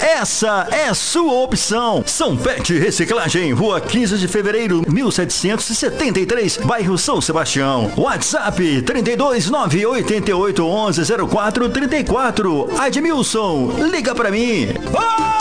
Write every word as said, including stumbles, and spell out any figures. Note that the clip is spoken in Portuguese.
essa é sua opção. São Pet Reciclagem, Rua quinze de fevereiro, mil setecentos e setenta e três, bairro São Sebastião. WhatsApp trinta e dois, nove oito oito, onze, zero quatro trinta e quatro. Admilson, liga pra mim. Oh!